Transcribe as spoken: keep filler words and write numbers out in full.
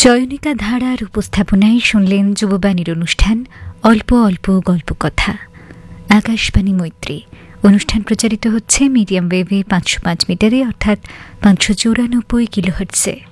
চয়নিকা ধারার উপস্থাপনায় শুনলেন যুববাণীর অনুষ্ঠান অল্প অল্প গল্প কথা। আকাশবাণী মৈত্রী অনুষ্ঠান প্রচারিত হচ্ছে মিডিয়াম ওয়েভে পাঁচশো পাঁচ মিটারে অর্থাৎ পাঁচশো চুরানব্বই কিলোহার্টজে।